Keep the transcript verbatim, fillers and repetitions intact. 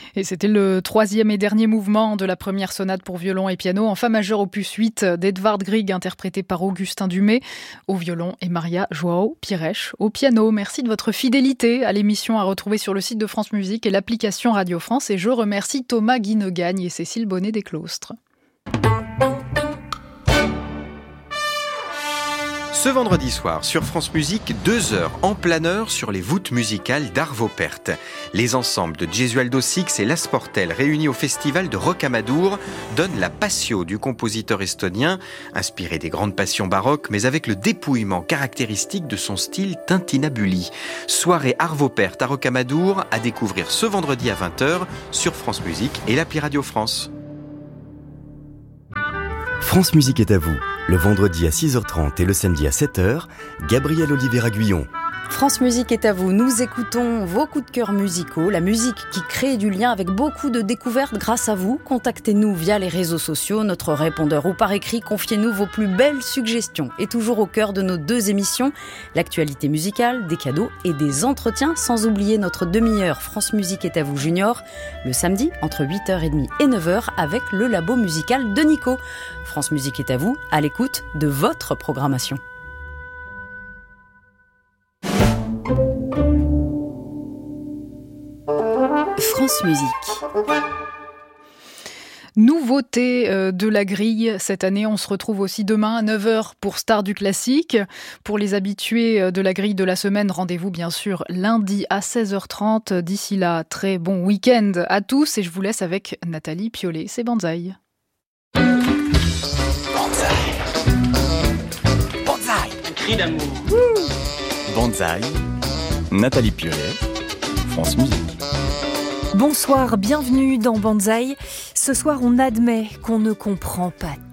Et c'était le troisième et dernier mouvement de la première sonate pour violon et piano en fa majeur opus huit d'Edvard Grieg, interprété par Augustin Dumay au violon et Maria João Pires au piano. Merci de votre fidélité à l'émission, à retrouver sur le site de France Musique et l'application Radio France. Et je remercie Thomas Guinegagne et Cécile Bonnet des Clostres. Ce vendredi soir, sur France Musique, deux heures en planeur sur les voûtes musicales d'Arvo Pärt. Les ensembles de Gesualdo Six et Las Portelles, réunis au festival de Rocamadour, donnent la Passio du compositeur estonien, inspiré des grandes passions baroques, mais avec le dépouillement caractéristique de son style tintinnabuli. Soirée Arvo Pärt à Rocamadour, à découvrir ce vendredi à vingt heures sur France Musique et l'appli Radio France. France Musique est à vous. Le vendredi à six heures trente et le samedi à sept heures, Gabriel Oliveira-Guyon. France Musique est à vous. Nous écoutons vos coups de cœur musicaux, la musique qui crée du lien avec beaucoup de découvertes grâce à vous. Contactez-nous via les réseaux sociaux, notre répondeur ou par écrit. Confiez-nous vos plus belles suggestions. Et toujours au cœur de nos deux émissions, l'actualité musicale, des cadeaux et des entretiens, sans oublier notre demi-heure France Musique est à vous Junior, le samedi entre huit heures trente et neuf heures avec le labo musical de Nico. France Musique est à vous, à l'écoute de votre programmation. France Musique. Nouveauté de la grille cette année, on se retrouve aussi demain à neuf heures pour Star du Classique. Pour les habitués de la grille de la semaine, rendez-vous bien sûr lundi à seize heures trente. D'ici là, très bon week-end à tous et je vous laisse avec Nathalie Piollet, c'est Banzai. Banzai. Banzai. Un cri d'amour. Banzai. Nathalie Piollet, France Musique. Bonsoir, bienvenue dans Banzai. Ce soir, on admet qu'on ne comprend pas